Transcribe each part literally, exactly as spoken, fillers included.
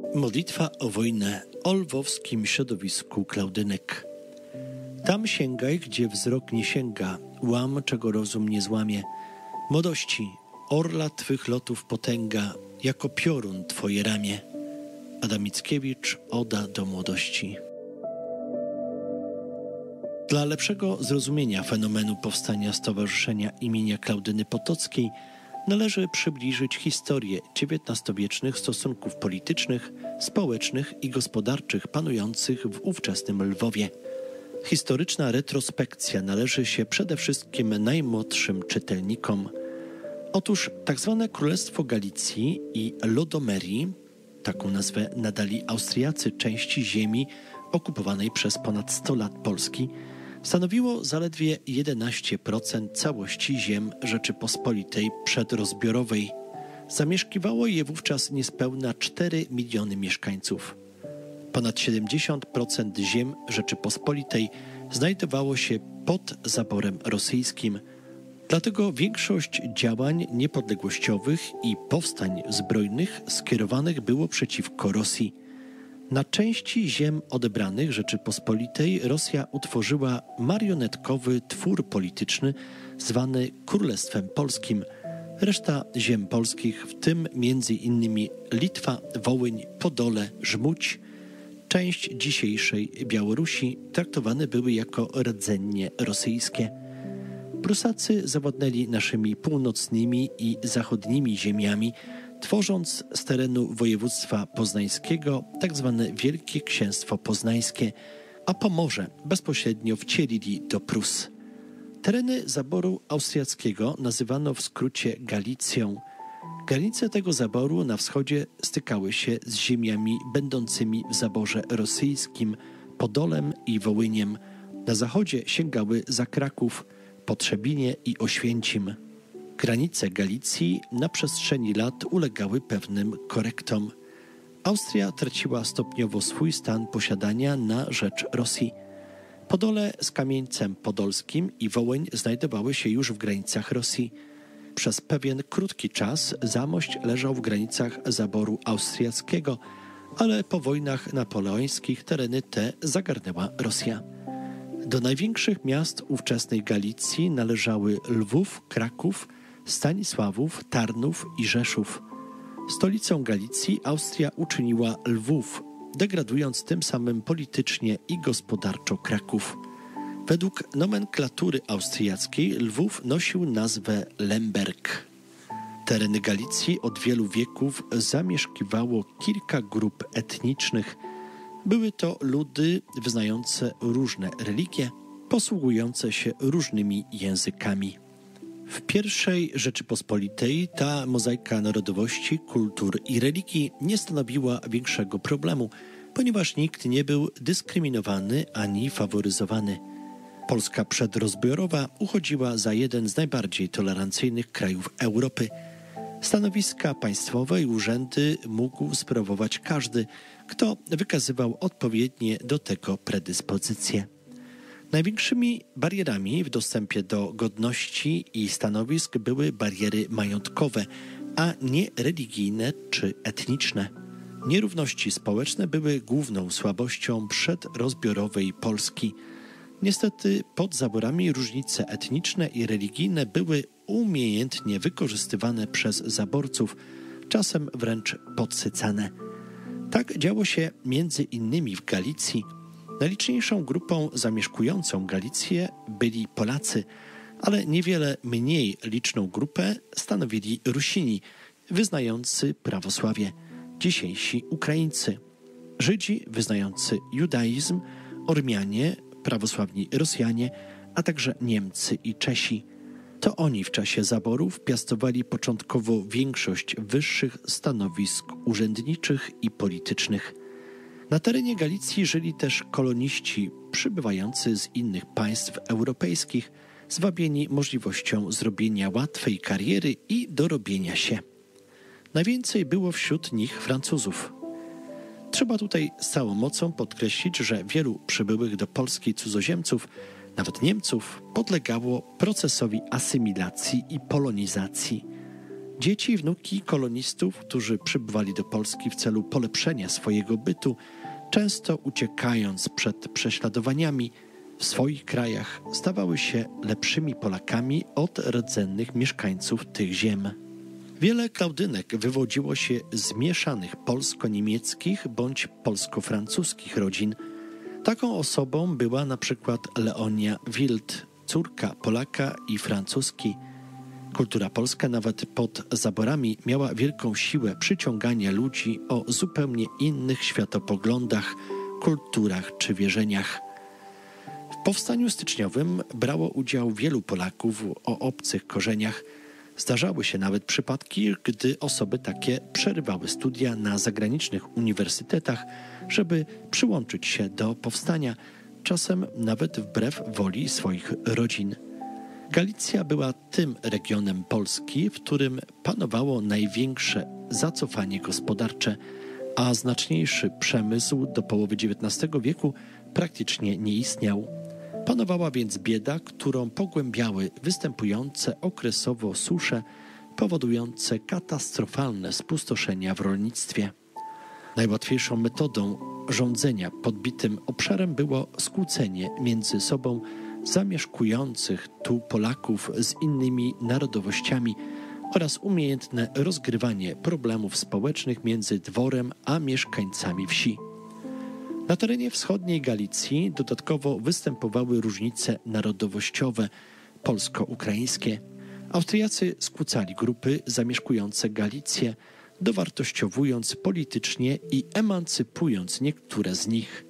Modlitwa o wojnę o lwowskim środowisku Klaudynek. Tam sięgaj, gdzie wzrok nie sięga, łam, czego rozum nie złamie. Młodości, orla twych lotów potęga, jako piorun twoje ramię. Adam Mickiewicz, Oda do młodości. Dla lepszego zrozumienia fenomenu powstania Stowarzyszenia imienia Klaudyny Potockiej należy przybliżyć historię dziewiętnastowiecznych stosunków politycznych, społecznych i gospodarczych panujących w ówczesnym Lwowie. Historyczna retrospekcja należy się przede wszystkim najmłodszym czytelnikom. Otóż tzw. Królestwo Galicji i Lodomerii, taką nazwę nadali Austriacy części ziemi okupowanej przez ponad sto lat Polski, stanowiło zaledwie jedenaście procent całości ziem Rzeczypospolitej przedrozbiorowej. Zamieszkiwało je wówczas niespełna cztery miliony mieszkańców. Ponad siedemdziesiąt procent ziem Rzeczypospolitej znajdowało się pod zaborem rosyjskim. Dlatego większość działań niepodległościowych i powstań zbrojnych skierowanych było przeciwko Rosji. Na części ziem odebranych Rzeczypospolitej Rosja utworzyła marionetkowy twór polityczny zwany Królestwem Polskim. Reszta ziem polskich, w tym między innymi Litwa, Wołyń, Podole, Żmudź, część dzisiejszej Białorusi, traktowane były jako rdzennie rosyjskie. Prusacy zawładnęli naszymi północnymi i zachodnimi ziemiami, tworząc z terenu województwa poznańskiego tzw. Wielkie Księstwo Poznańskie, a Pomorze bezpośrednio wcielili do Prus. Tereny zaboru austriackiego nazywano w skrócie Galicją. Granice tego zaboru na wschodzie stykały się z ziemiami będącymi w zaborze rosyjskim, Podolem i Wołyniem. Na zachodzie sięgały za Kraków, Potrzebinie i Oświęcim. Granice Galicji na przestrzeni lat ulegały pewnym korektom. Austria traciła stopniowo swój stan posiadania na rzecz Rosji. Podole z Kamieńcem Podolskim i Wołyń znajdowały się już w granicach Rosji. Przez pewien krótki czas Zamość leżał w granicach zaboru austriackiego, ale po wojnach napoleońskich tereny te zagarnęła Rosja. Do największych miast ówczesnej Galicji należały Lwów, Kraków, Stanisławów, Tarnów i Rzeszów. Stolicą Galicji Austria uczyniła Lwów, degradując tym samym politycznie i gospodarczo Kraków. Według nomenklatury austriackiej Lwów nosił nazwę Lemberg. Tereny Galicji od wielu wieków zamieszkiwało kilka grup etnicznych. Były to ludy wyznające różne religie, posługujące się różnymi językami. W pierwszej Rzeczypospolitej ta mozaika narodowości, kultur i religii nie stanowiła większego problemu, ponieważ nikt nie był dyskryminowany ani faworyzowany. Polska przedrozbiorowa uchodziła za jeden z najbardziej tolerancyjnych krajów Europy. Stanowiska państwowe i urzędy mógł sprawować każdy, kto wykazywał odpowiednie do tego predyspozycje. Największymi barierami w dostępie do godności i stanowisk były bariery majątkowe, a nie religijne czy etniczne. Nierówności społeczne były główną słabością przedrozbiorowej Polski. Niestety pod zaborami różnice etniczne i religijne były umiejętnie wykorzystywane przez zaborców, czasem wręcz podsycane. Tak działo się między innymi w Galicji. Najliczniejszą grupą zamieszkującą Galicję byli Polacy, ale niewiele mniej liczną grupę stanowili Rusini, wyznający prawosławie, dzisiejsi Ukraińcy, Żydzi wyznający judaizm, Ormianie, prawosławni Rosjanie, a także Niemcy i Czesi. To oni w czasie zaborów piastowali początkowo większość wyższych stanowisk urzędniczych i politycznych. Na terenie Galicji żyli też koloniści przybywający z innych państw europejskich, zwabieni możliwością zrobienia łatwej kariery i dorobienia się. Najwięcej było wśród nich Francuzów. Trzeba tutaj z całą mocą podkreślić, że wielu przybyłych do Polski cudzoziemców, nawet Niemców, podlegało procesowi asymilacji i polonizacji. Dzieci i wnuki kolonistów, którzy przybywali do Polski w celu polepszenia swojego bytu, często uciekając przed prześladowaniami w swoich krajach, stawały się lepszymi Polakami od rdzennych mieszkańców tych ziem. Wiele klaudynek wywodziło się z mieszanych polsko-niemieckich bądź polsko-francuskich rodzin. Taką osobą była na przykład Leonia Wild, córka Polaka i Francuski. Kultura polska nawet pod zaborami miała wielką siłę przyciągania ludzi o zupełnie innych światopoglądach, kulturach czy wierzeniach. W powstaniu styczniowym brało udział wielu Polaków o obcych korzeniach. Zdarzały się nawet przypadki, gdy osoby takie przerywały studia na zagranicznych uniwersytetach, żeby przyłączyć się do powstania, czasem nawet wbrew woli swoich rodzin. Galicja była tym regionem Polski, w którym panowało największe zacofanie gospodarcze, a znaczniejszy przemysł do połowy dziewiętnastego wieku praktycznie nie istniał. Panowała więc bieda, którą pogłębiały występujące okresowo susze, powodujące katastrofalne spustoszenia w rolnictwie. Najłatwiejszą metodą rządzenia podbitym obszarem było skłócenie między sobą zamieszkujących tu Polaków z innymi narodowościami oraz umiejętne rozgrywanie problemów społecznych między dworem a mieszkańcami wsi. Na terenie wschodniej Galicji dodatkowo występowały różnice narodowościowe polsko-ukraińskie. Austriacy skłócali grupy zamieszkujące Galicję, dowartościowując politycznie i emancypując niektóre z nich.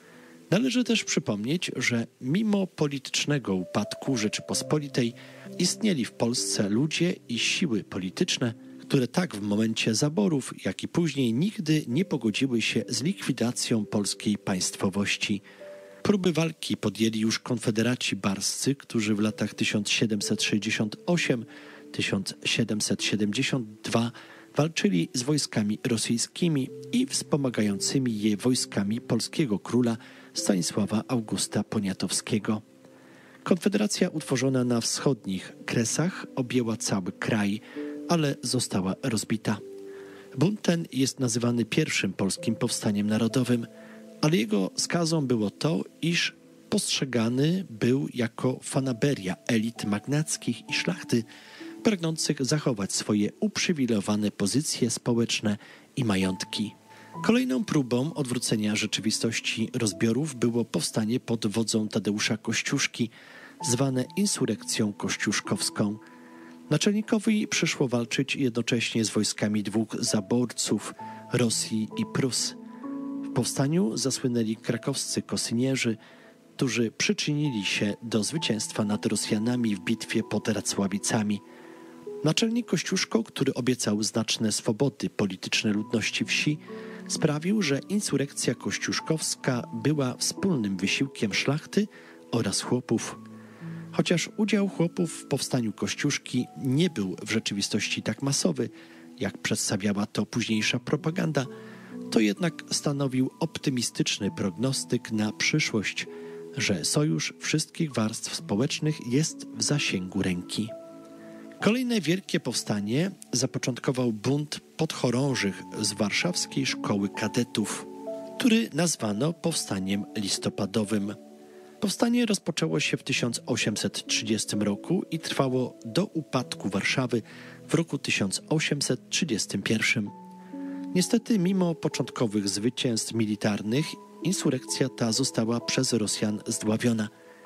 Należy też przypomnieć, że mimo politycznego upadku Rzeczypospolitej istnieli w Polsce ludzie i siły polityczne, które tak w momencie zaborów, jak i później nigdy nie pogodziły się z likwidacją polskiej państwowości. Próby walki podjęli już konfederaci barscy, którzy w latach tysiąc siedemset sześćdziesiąt osiem do tysiąc siedemset siedemdziesiąt dwa walczyli z wojskami rosyjskimi i wspomagającymi je wojskami polskiego króla Stanisława Augusta Poniatowskiego. Konfederacja utworzona na wschodnich Kresach objęła cały kraj, ale została rozbita. Bunt ten jest nazywany pierwszym polskim powstaniem narodowym, ale jego skazą było to, iż postrzegany był jako fanaberia elit magnackich i szlachty, pragnących zachować swoje uprzywilejowane pozycje społeczne i majątki. Kolejną próbą odwrócenia rzeczywistości rozbiorów było powstanie pod wodzą Tadeusza Kościuszki, zwane insurekcją kościuszkowską. Naczelnikowi przyszło walczyć jednocześnie z wojskami dwóch zaborców, Rosji i Prus. W powstaniu zasłynęli krakowscy kosynierzy, którzy przyczynili się do zwycięstwa nad Rosjanami w bitwie pod Racławicami. Naczelnik Kościuszko, który obiecał znaczne swobody polityczne ludności wsi, sprawił, że insurekcja kościuszkowska była wspólnym wysiłkiem szlachty oraz chłopów. Chociaż udział chłopów w powstaniu Kościuszki nie był w rzeczywistości tak masowy, jak przedstawiała to późniejsza propaganda, to jednak stanowił optymistyczny prognostyk na przyszłość, że sojusz wszystkich warstw społecznych jest w zasięgu ręki. Kolejne wielkie powstanie zapoczątkował bunt podchorążych z warszawskiej szkoły kadetów, który nazwano powstaniem listopadowym. Powstanie rozpoczęło się w tysiąc osiemset trzydziestym roku i trwało do upadku Warszawy w roku tysiąc osiemset trzydziestym pierwszym. Niestety, mimo początkowych zwycięstw militarnych, insurekcja ta została przez Rosjan zdławiona.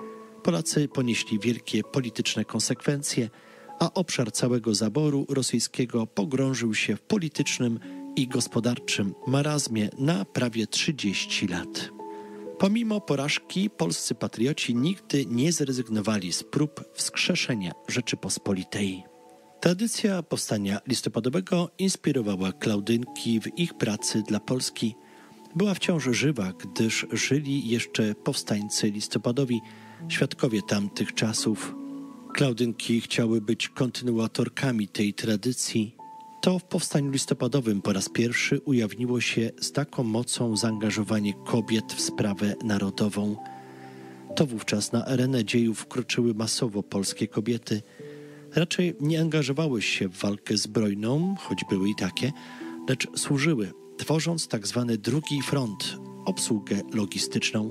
Polacy ponieśli wielkie polityczne konsekwencje, a obszar całego zaboru rosyjskiego pogrążył się w politycznym i gospodarczym marazmie na prawie trzydzieści lat. Pomimo porażki polscy patrioci nigdy nie zrezygnowali z prób wskrzeszenia Rzeczypospolitej. Tradycja powstania listopadowego inspirowała Klaudynki w ich pracy dla Polski. Była wciąż żywa, gdyż żyli jeszcze powstańcy listopadowi, świadkowie tamtych czasów. Klaudynki chciały być kontynuatorkami tej tradycji. To w powstaniu listopadowym po raz pierwszy ujawniło się z taką mocą zaangażowanie kobiet w sprawę narodową. To wówczas na arenę dziejów wkroczyły masowo polskie kobiety. Raczej nie angażowały się w walkę zbrojną, choć były i takie, lecz służyły, tworząc tak zwany drugi front, obsługę logistyczną.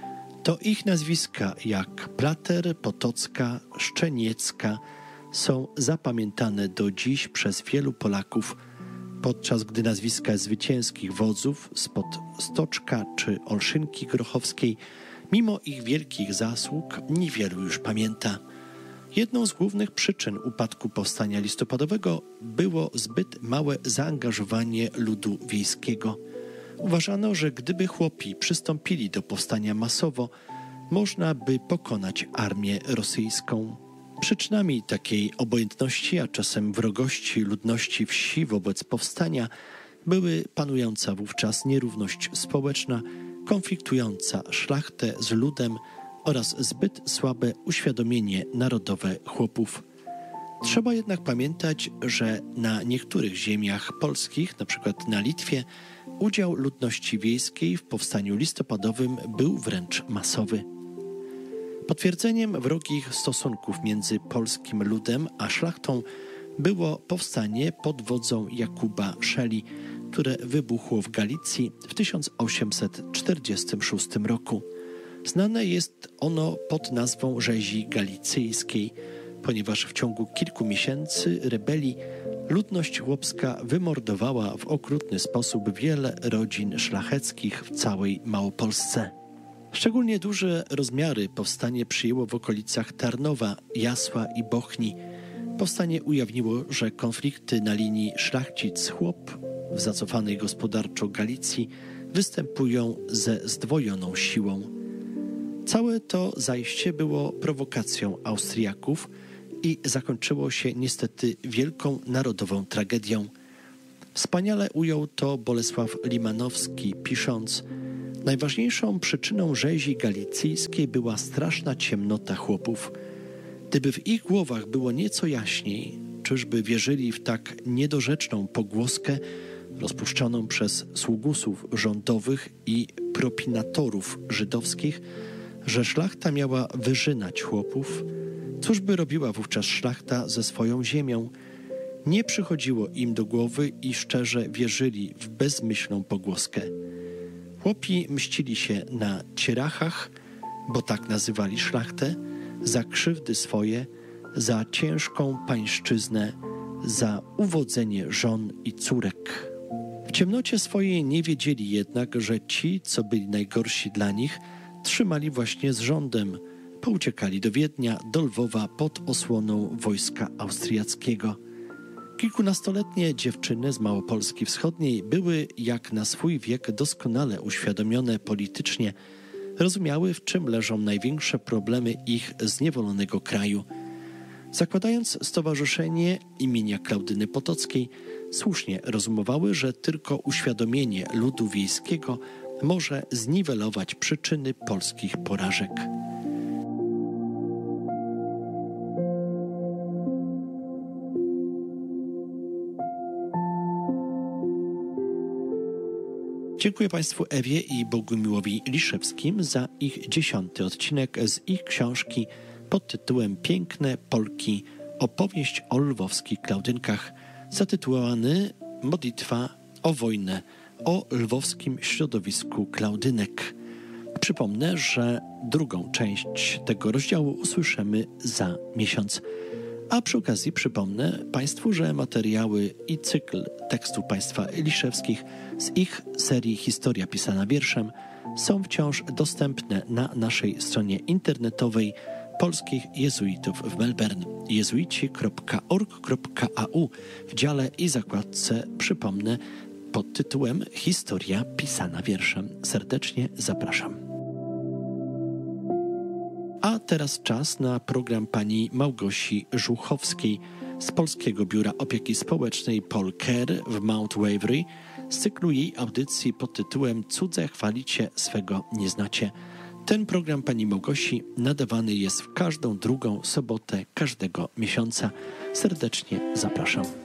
To ich nazwiska jak Plater, Potocka, Szczeniecka są zapamiętane do dziś przez wielu Polaków, podczas gdy nazwiska zwycięskich wodzów spod Stoczka czy Olszynki Grochowskiej, mimo ich wielkich zasług, niewielu już pamięta. Jedną z głównych przyczyn upadku powstania listopadowego było zbyt małe zaangażowanie ludu wiejskiego. Uważano, że gdyby chłopi przystąpili do powstania masowo, można by pokonać armię rosyjską. Przyczynami takiej obojętności, a czasem wrogości ludności wsi wobec powstania były panująca wówczas nierówność społeczna, konfliktująca szlachtę z ludem oraz zbyt słabe uświadomienie narodowe chłopów. Trzeba jednak pamiętać, że na niektórych ziemiach polskich, na przykład na Litwie, udział ludności wiejskiej w powstaniu listopadowym był wręcz masowy. Potwierdzeniem wrogich stosunków między polskim ludem a szlachtą było powstanie pod wodzą Jakuba Szeli, które wybuchło w Galicji w tysiąc osiemset czterdziestym szóstym roku. Znane jest ono pod nazwą Rzezi Galicyjskiej, ponieważ w ciągu kilku miesięcy rebelii ludność chłopska wymordowała w okrutny sposób wiele rodzin szlacheckich w całej Małopolsce. Szczególnie duże rozmiary powstanie przyjęło w okolicach Tarnowa, Jasła i Bochni. Powstanie ujawniło, że konflikty na linii szlachcic-chłop w zacofanej gospodarczo Galicji występują ze zdwojoną siłą. Całe to zajście było prowokacją Austriaków i zakończyło się niestety wielką narodową tragedią. Wspaniale ujął to Bolesław Limanowski, pisząc: najważniejszą przyczyną rzezi galicyjskiej była straszna ciemnota chłopów. Gdyby w ich głowach było nieco jaśniej, czyżby wierzyli w tak niedorzeczną pogłoskę rozpuszczoną przez sługusów rządowych i propinatorów żydowskich, że szlachta miała wyżynać chłopów? Cóż by robiła wówczas szlachta ze swoją ziemią? Nie przychodziło im do głowy i szczerze wierzyli w bezmyślną pogłoskę. Chłopi mścili się na cierachach, bo tak nazywali szlachtę, za krzywdy swoje, za ciężką pańszczyznę, za uwodzenie żon i córek. W ciemnocie swojej nie wiedzieli jednak, że ci, co byli najgorsi dla nich, trzymali właśnie z rządem. Pouciekali do Wiednia, do Lwowa pod osłoną wojska austriackiego. Kilkunastoletnie dziewczyny z Małopolski Wschodniej były jak na swój wiek doskonale uświadomione politycznie, rozumiały, w czym leżą największe problemy ich zniewolonego kraju. Zakładając stowarzyszenie imienia Klaudyny Potockiej, słusznie rozumowały, że tylko uświadomienie ludu wiejskiego może zniwelować przyczyny polskich porażek. Dziękuję Państwu Ewie i Bogumiłowi Liszewskim za ich dziesiąty odcinek z ich książki pod tytułem Piękne Polki – opowieść o lwowskich Klaudynkach, zatytułowany Modlitwa o wojnę, o lwowskim środowisku Klaudynek. Przypomnę, że drugą część tego rozdziału usłyszymy za miesiąc. A przy okazji przypomnę Państwu, że materiały i cykl tekstów państwa Liszewskich z ich serii Historia pisana wierszem są wciąż dostępne na naszej stronie internetowej Polskich Jezuitów w Melbourne jezuici kropka org kropka a u w dziale i zakładce, przypomnę, pod tytułem Historia pisana wierszem. Serdecznie zapraszam. A teraz czas na program pani Małgosi Żuchowskiej z Polskiego Biura Opieki Społecznej Paul Care w Mount Waverly z cyklu jej audycji pod tytułem Cudze chwalicie, swego nie znacie. Ten program pani Małgosi nadawany jest w każdą drugą sobotę każdego miesiąca. Serdecznie zapraszam.